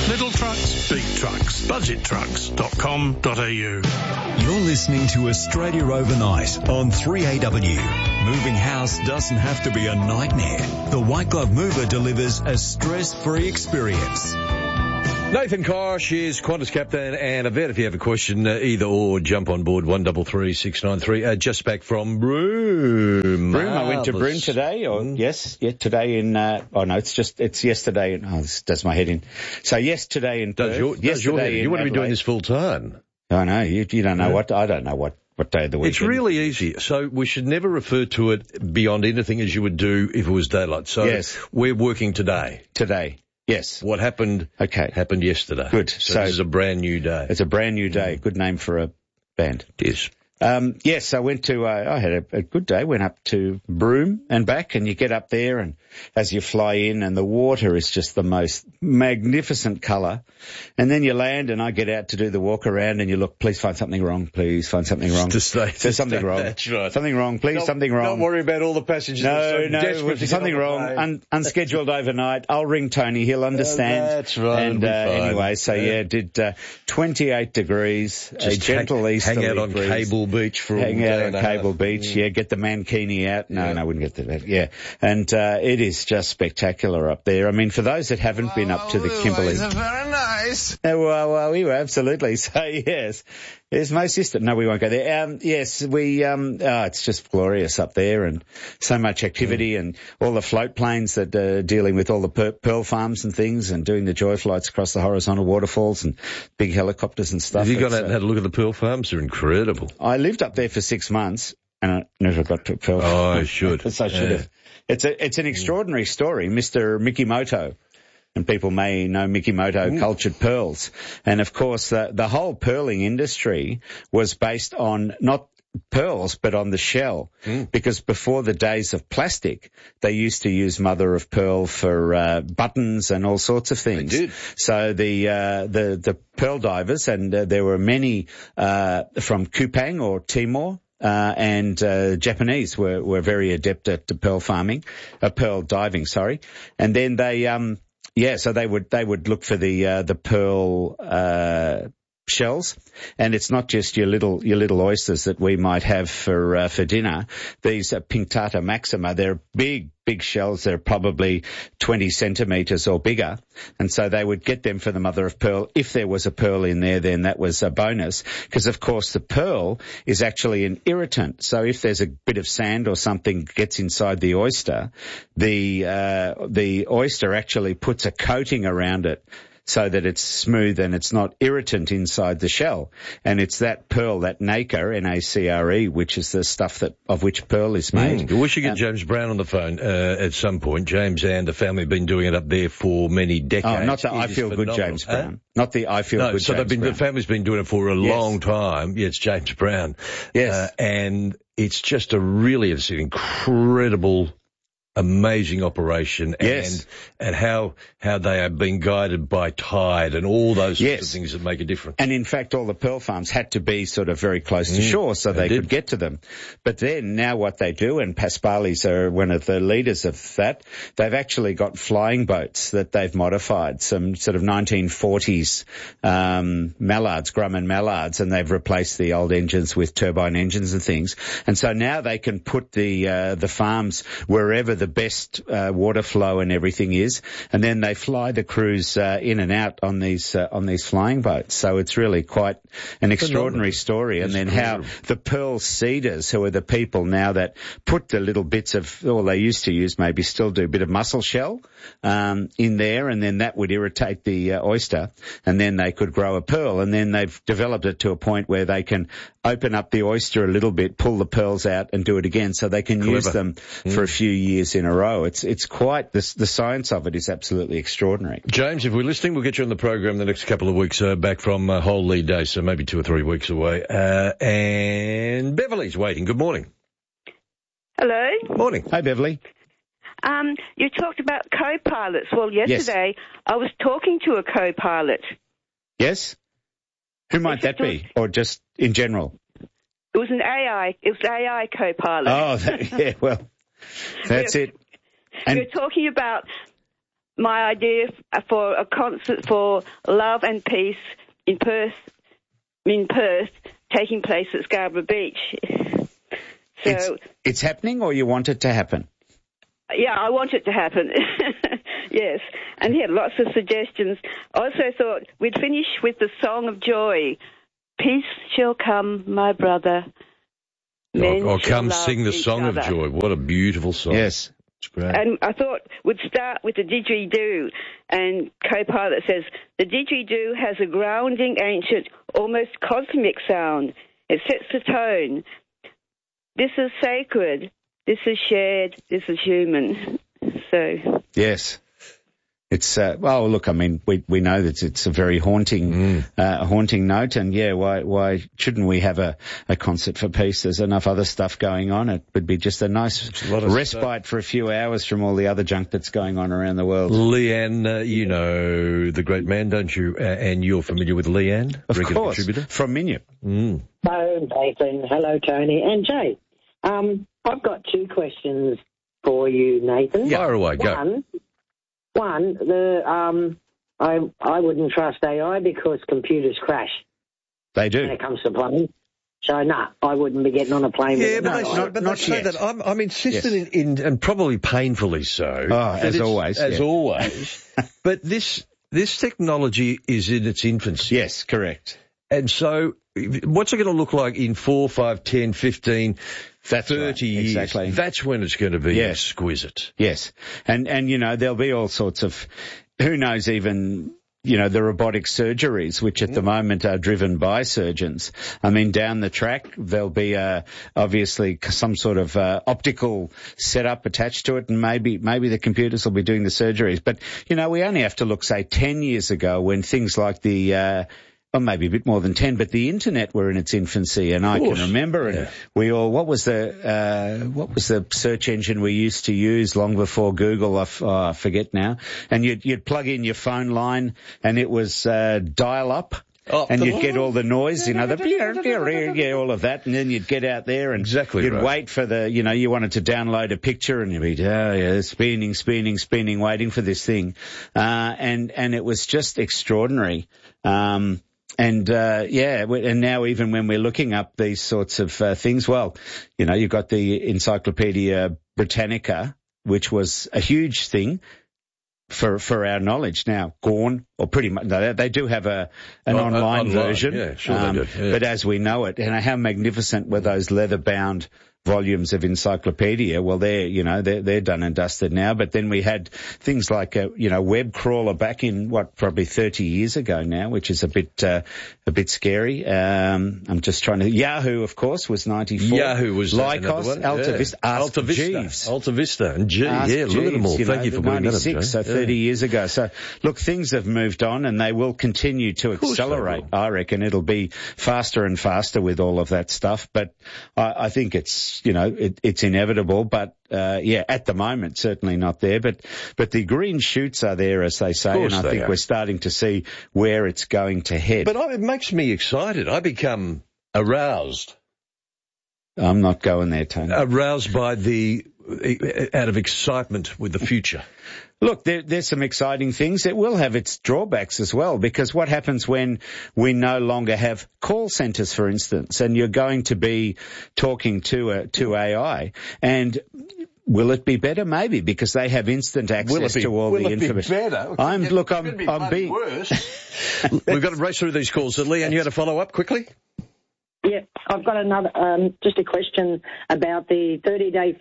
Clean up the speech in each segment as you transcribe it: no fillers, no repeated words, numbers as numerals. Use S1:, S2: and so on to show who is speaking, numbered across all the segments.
S1: Little trucks, big trucks. Budgettrucks.com.au.
S2: You're listening to Australia Overnight on 3AW. Moving house doesn't have to be a nightmare. The White Glove Mover delivers a stress-free experience.
S3: Nathan Kosh is Qantas captain and a vet. If you have a question, either or, jump on board 133693. 693. Just back from Broome.
S4: I went to Broome today, today in, it's yesterday. This does my head in. So yesterday in Perth.
S3: You want to be doing this full time.
S4: I know, you don't know I don't know what day of the week.
S3: It's really easy. So we should never refer to it beyond anything as you would do if it was daylight. So yes. We're working today.
S4: Today. Yes.
S3: What happened happened yesterday.
S4: Good.
S3: So this is a brand new day.
S4: It's a brand new day. Good name for a band.
S3: It is.
S4: Yes, I went to, I had a good day, went up to Broome and back, and you get up there and as you fly in and the water is just the most magnificent colour. And then you land and I get out to do the walk around and you look, please find something wrong, please find something wrong. There's something wrong.
S3: That's right.
S4: Something wrong, please, something wrong.
S3: Don't worry about all the passengers.
S4: No, something wrong, unscheduled overnight. I'll ring Tony, he'll understand.
S3: That's right.
S4: And anyway, did 28 degrees, just a gentle easterly
S3: hang out on
S4: breeze.
S3: Cable Beach for
S4: hang out on Cable Beach, get the mankini out. No, I wouldn't get to that. Yeah, and it is just spectacular up there. I mean, for those that haven't been up to the Kimberley,
S5: very nice.
S4: Well, we were absolutely. So yes, my sister. No, we won't go there. Yes, we. It's just glorious up there, and so much activity, and all the float planes that are dealing with all the pearl farms and things, and doing the joy flights across the horizontal waterfalls, and big helicopters and stuff.
S3: Have you gone out and had a look at the pearl farms? They're incredible.
S4: I lived up there for 6 months, and I never got to a pearl farm.
S3: Oh, I should.
S4: Yes, I should have. It's an extraordinary story, Mr. Mikimoto. And people may know Mikimoto cultured pearls. And of course, the whole pearling industry was based on not pearls, but on the shell. Because before the days of plastic, they used to use mother of pearl for buttons and all sorts of things.
S3: They did.
S4: So the pearl divers, and there were many from Kupang or Timor, and Japanese were very adept at pearl diving, and then they so they would look for the pearl shells, and it's not just your little oysters that we might have for dinner. These are Pinctata maxima. They're big shells. They're probably 20 centimetres or bigger, and so they would get them for the mother of pearl. If there was a pearl in there, then that was a bonus, because of course the pearl is actually an irritant. So if there's a bit of sand or something gets inside the oyster, the oyster actually puts a coating around it, so that it's smooth and it's not irritant inside the shell. And it's that pearl, that nacre, N-A-C-R-E, which is the stuff of which pearl is made.
S3: We should get James Brown on the phone at some point. James and the family have been doing it up there for many decades.
S4: Oh, not the I Feel Good James Brown. Not the I Feel Good James Brown.
S3: The family's been doing it for a long time. Yeah, it's James Brown.
S4: Yes.
S3: And it's just it's an incredible, amazing operation.
S4: Yes.
S3: And how they are being guided by tide and all those sorts of things that make a difference.
S4: And in fact, all the pearl farms had to be sort of very close to shore so they could get to them. But then now what they do, and Paspalis are one of the leaders of that, they've actually got flying boats that they've modified, some sort of 1940s mallards, Grumman mallards, and they've replaced the old engines with turbine engines and things. And so now they can put the farms wherever the best water flow and everything is, and then they fly the crews in and out on these flying boats. So it's really quite an extraordinary story. And then how the pearl seeders, who are the people now that put the little bits of, they used to use, maybe still do, a bit of mussel shell in there, and then that would irritate the oyster, and then they could grow a pearl. And then they've developed it to a point where they can open up the oyster a little bit, pull the pearls out and do it again, so they can use them for a few years in a row. It's quite, the science of it is absolutely extraordinary.
S3: James, if we're listening, we'll get you on the program the next couple of weeks, back from Holy Day, so maybe 2 or 3 weeks away. And Beverly's waiting. Good morning.
S6: Hello.
S3: Morning.
S4: Hi, Beverly.
S6: You talked about co-pilots. Well, yesterday I was talking to a co-pilot.
S4: Yes? Who might that be? Or just in general?
S6: It was an AI. It was AI co-pilot.
S4: Oh, yeah, well, that's it. And
S6: you're talking about my idea for a concert for love and peace in Perth, taking place at Scarborough Beach. So
S4: it's happening, or you want it to happen?
S6: Yeah, I want it to happen. Yes, and he had lots of suggestions. I also thought we'd finish with the Song of Joy. Peace shall come, my brother.
S3: Oh, come sing the Song of Joy. What a beautiful song.
S4: Yes.
S3: It's great.
S6: And I thought we'd start with the didgeridoo. And Co-Pilot says, the didgeridoo has a grounding, ancient, almost cosmic sound. It sets the tone. This is sacred. This is shared. This is human. So.
S4: Yes. It's, well, look, I mean, we know that it's a very haunting note, and yeah, why shouldn't we have a concert for peace? There's enough other stuff going on. It would be just a nice respite for a few hours from all the other junk that's going on around the world.
S3: Leanne, you know the great man, don't you? And you're familiar with Leanne?
S4: Of course. Contributor? From Minyip.
S5: Hello, Nathan. Hello, Tony. And Jay. I've got two questions for you, Nathan.
S3: Fire away, go.
S5: One, I wouldn't trust AI because computers crash.
S4: They do.
S5: When it comes to planes. So, I wouldn't be getting on a plane with it.
S3: Yeah, but they say that. I'm insistent in, and probably painfully so.
S4: Oh, as always.
S3: As always. But this technology is in its infancy.
S4: Yes, correct.
S3: And so, what's it going to look like in 4, 5, 10, 15, 30 years?
S4: Exactly.
S3: That's when it's going to be exquisite.
S4: Yes. And, you know, there'll be all sorts of, who knows, even, you know, the robotic surgeries, which at the moment are driven by surgeons. I mean, down the track, there'll be, obviously some sort of, optical setup attached to it, and maybe the computers will be doing the surgeries. But, you know, we only have to look, say, 10 years ago when things like the, or maybe a bit more than 10, but the internet were in its infancy, and I can remember, and we all, what was the search engine we used to use long before Google? I forget now. And you'd plug in your phone line, and it was, dial up. Oh, and you'd get all the noise, you know, all of that, and then you'd get out there and you'd wait for the, you know, you wanted to download a picture and you'd be, spinning, waiting for this thing. And it was just extraordinary. And now even when we're looking up these sorts of things, well, you know, you've got the Encyclopedia Britannica, which was a huge thing for our knowledge. Now, gone, or pretty much, they do have an online version.
S3: Yeah, sure they do. Yeah.
S4: But as we know it, and how magnificent were those leather-bound volumes of encyclopedia? Well, they're done and dusted now. But then we had things like web crawler back in probably 30 years ago now, which is a bit scary. I'm just trying to. Yahoo, of course, was 94.
S3: Yahoo was
S4: Lycos, Alta Vista,
S3: Alta Vista, and look at them all. Thank you for bringing that up,
S4: 96, so 30 years ago. So look, things have moved on, and they will continue to accelerate. I reckon it'll be faster and faster with all of that stuff. But I think it's inevitable, but at the moment certainly not there. But the green shoots are there, as they say, and I think we're starting to see where it's going to head.
S3: But it makes me excited. I become aroused.
S4: I'm not going there, Tony.
S3: Aroused by out of excitement with the future.
S4: Look, there's some exciting things. It will have its drawbacks as well, because what happens when we no longer have call centres, for instance, and you're going to be talking to AI, and will it be better? Maybe, because they have instant access to all the information.
S3: Will it be better? I'm being worse. We've got to race through these calls. So, Leanne, you had a follow-up quickly?
S5: Yeah, I've got another, just a question about the 30-day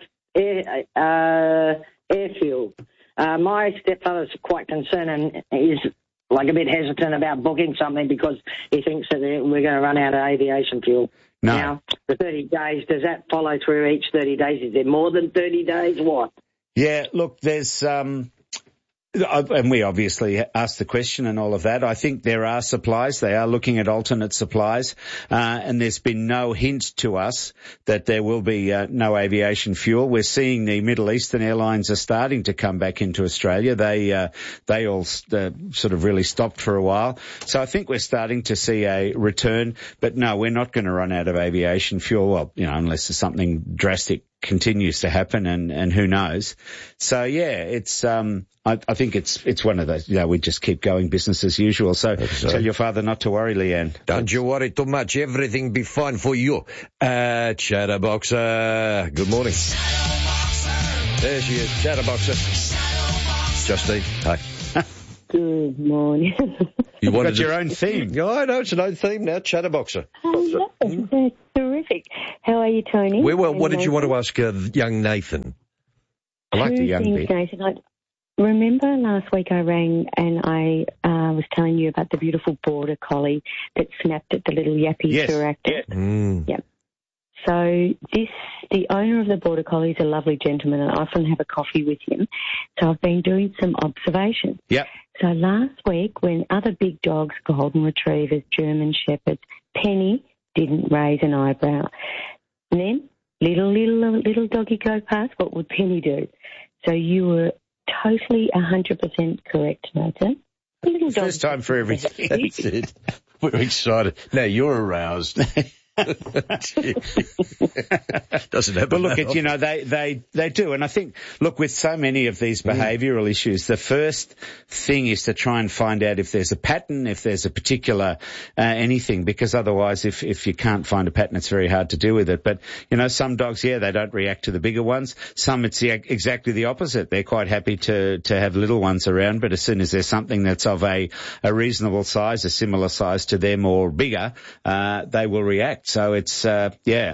S5: air fuel. My stepfather's quite concerned and is like a bit hesitant about booking something because he thinks that we're going to run out of aviation fuel.
S4: No.
S5: Now, the 30 days, does that follow through each 30 days? Is there more than 30 days? What?
S4: Yeah, look, there's and we obviously asked the question and all of that. I think there are supplies. They are looking at alternate supplies, and there's been no hint to us that there will be no aviation fuel. We're seeing the Middle Eastern airlines are starting to come back into Australia. They all sort of really stopped for a while. So I think we're starting to see a return. But no, we're not going to run out of aviation fuel. Well, unless there's something drastic continues to happen, and who knows. So yeah, it's I think it's one of those, we just keep going business as usual. So tell your father not to worry, Leanne.
S3: Don't you worry too much. Everything be fine for you. Chatterboxer. Good morning. There she is, Chatterboxer. Justine, hi.
S7: Good morning.
S3: You wanted
S4: got your own theme.
S3: Yeah, I know, it's an own theme now, Chatterboxer.
S7: Oh, that's terrific. How are you, Tony?
S3: Well, what did you want to ask young Nathan?
S4: I like the
S7: Two
S4: young
S7: things,
S4: bit.
S7: Nathan. Remember last week I rang and I was telling you about the beautiful border collie that snapped at the little yappy interactor?
S3: Yes.
S7: Yep. So the owner of the border collie is a lovely gentleman, and I often have a coffee with him. So I've been doing some observations.
S4: Yep.
S7: So last week, when other big dogs, golden retrievers, German shepherds, Penny didn't raise an eyebrow. And then little doggy go past, what would Penny do? So you were totally 100% correct, Nathan.
S4: First time for everything.
S3: That's it. We're excited. Now you're aroused. Doesn't happen.
S4: But look, they do. And I think, look, with so many of these behavioural issues, the first thing is to try and find out if there's a pattern, if there's a particular anything, because otherwise if you can't find a pattern, it's very hard to deal with it. But, some dogs, they don't react to the bigger ones. Some, it's exactly the opposite. They're quite happy to have little ones around, but as soon as there's something that's of a reasonable size, a similar size to them or bigger, they will react. So it's, So,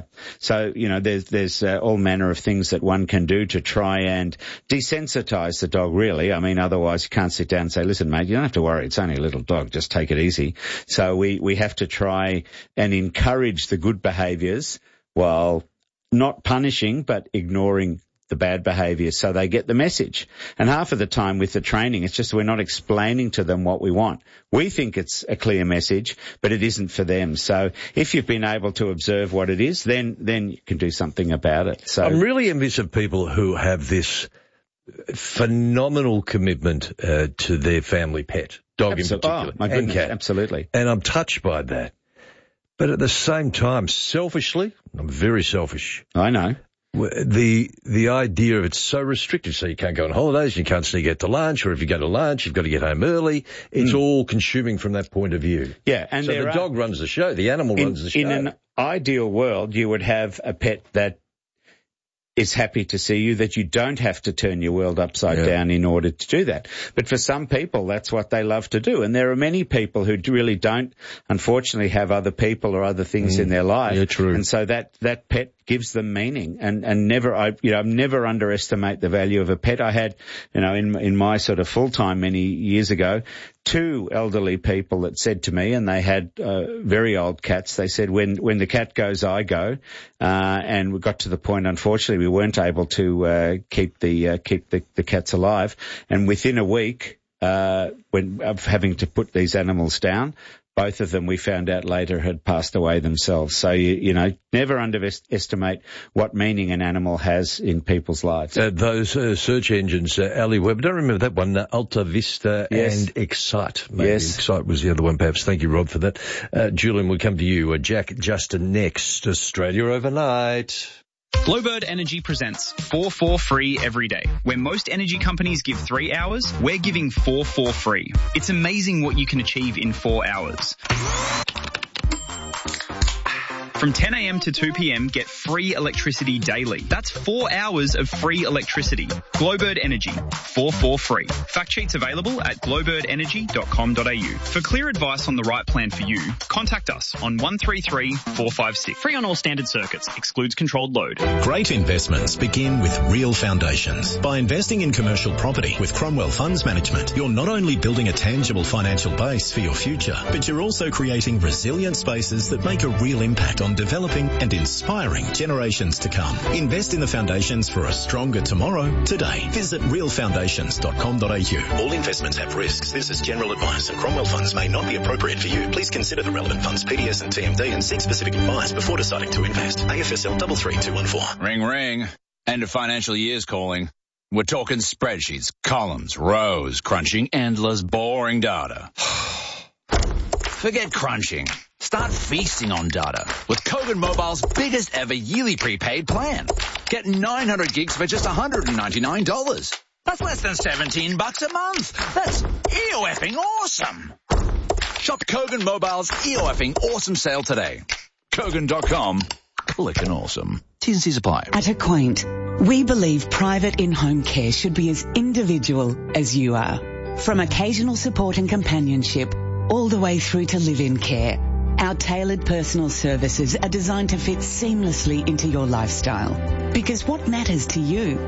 S4: there's all manner of things that one can do to try and desensitize the dog, really. I mean, otherwise you can't sit down and say, listen, mate, you don't have to worry. It's only a little dog. Just take it easy. So we have to try and encourage the good behaviours while not punishing, but ignoring the bad behaviour so they get the message. And half of the time with the training, it's just we're not explaining to them what we want. We think it's a clear message, but it isn't for them. So if you've been able to observe what it is, then you can do something about it. So
S3: I'm really envious of people who have this phenomenal commitment to their family pet, dog in particular.
S4: Oh, my goodness,
S3: and cat.
S4: absolutely.
S3: And I'm touched by that. But at the same time, selfishly, I'm very selfish.
S4: I know.
S3: The idea of it's so restrictive, so you can't go on holidays, you can't sneak out to lunch, or if you go to lunch, you've got to get home early. It's all consuming from that point of view.
S4: Yeah, and
S3: so the dog runs the show, the animal runs the show.
S4: In an ideal world, you would have a pet that is happy to see you, that you don't have to turn your world upside down in order to do that. But for some people, that's what they love to do. And there are many people who really don't, unfortunately, have other people or other things in their life.
S3: Yeah, true.
S4: And so that pet gives them meaning, and never underestimate the value of a pet. I had, in my sort of full time many years ago, 2 elderly people that said to me, and they had very old cats. They said, when the cat goes, I go, and we got to the point, unfortunately, we weren't able to keep the cats alive. And within a week, of having to put these animals down, both of them, we found out later, had passed away themselves. So, never underestimate what meaning an animal has in people's lives.
S3: Those search engines, Ali Web, I don't remember that one, Alta Vista and Excite. Maybe Excite was the other one, perhaps. Thank you, Rob, for that. Julian, we'll come to you. Jack Justin next. Australia Overnight.
S8: Glowbird Energy presents 4 free every day. Where most energy companies give 3 hours, we're giving 4 free. It's amazing what you can achieve in 4 hours. From 10 a.m. to 2 p.m, get free electricity daily. That's 4 hours of free electricity. Glowbird Energy, 4 free. Fact sheets available at glowbirdenergy.com.au. For clear advice on the right plan for you, contact us on 133 456. Free on all standard circuits. Excludes controlled load.
S9: Great investments begin with real foundations. By investing in commercial property with Cromwell Funds Management, you're not only building a tangible financial base for your future, but you're also creating resilient spaces that make a real impact on developing and inspiring generations to come. Invest in the foundations for a stronger tomorrow today. Visit realfoundations.com.au. All investments have risks. This is general advice, and Cromwell Funds may not be appropriate for you. Please consider the relevant funds, PDS and TMD, and seek specific advice before deciding to invest. AFSL 33214.
S10: Ring, ring. End of financial year's calling. We're talking spreadsheets, columns, rows, crunching endless, boring data. Forget crunching. Start feasting on data with Kogan Mobile's biggest ever yearly prepaid plan. Get 900 gigs for just $199. That's less than $17 a month. That's EOFing awesome. Shop Kogan Mobile's EOFing awesome sale today. Kogan.com. Clickin' awesome. T's and C's apply.
S11: At Acquaint, we believe private in-home care should be as individual as you are. From occasional support and companionship, all the way through to live-in care. Our tailored personal services are designed to fit seamlessly into your lifestyle. Because what matters to you